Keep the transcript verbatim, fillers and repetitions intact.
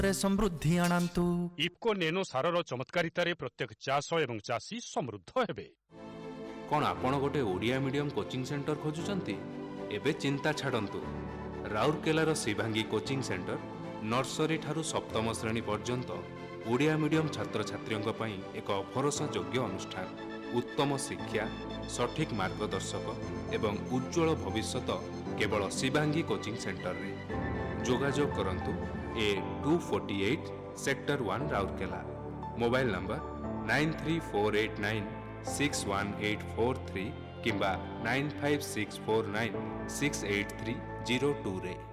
समृद्धि आनंतु। इफ्को नेनो सारर चमत्कारितारे प्रत्येक चाष एवं चाषी समृद्ध हेबे। कौन आपण गोटे ओडिया मीडियम कोचिंग सेंटर खोजुचंती? एबे चिंता छाड़ंतु। राउरकेलार शिवांगी कोचिंग सेंटर नर्सरी ठारू सप्तम श्रेणी पर्यंत ओडिया मीडियम छात्र छात्रियों पई एक भरोसायोग्य अनुष्ठान। उत्तम शिक्षा, सठिक मार्गदर्शक एवं उज्ज्वल भविष्यत केवल शिवांगी कोचिंग सेंटर रे। जोगाजोग करंतु ए to forty eight sector one Rourkela. Mobile number nine three four eight nine six one eight four three किंबा nine five six four nine six eight three zero to रे।